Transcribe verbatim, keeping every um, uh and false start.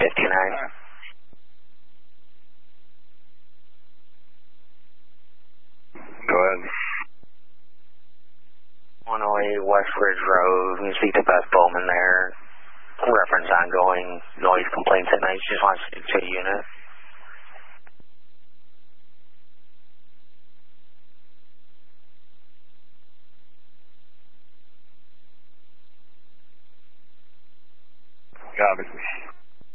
fifty-nine. Go ahead. one oh eight West Ridge Road. You speak to Beth Bowman there. Reference ongoing noise complaints at night. She just wants to speak to a unit. Copy.